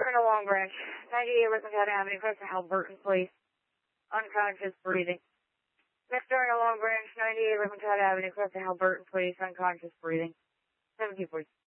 during a Long Branch, 98 Lippincott Avenue, close to Halberton Place, unconscious breathing. Next during a Long Branch, 98 Lippincott Avenue, close to Halberton Place, unconscious breathing. 17 please.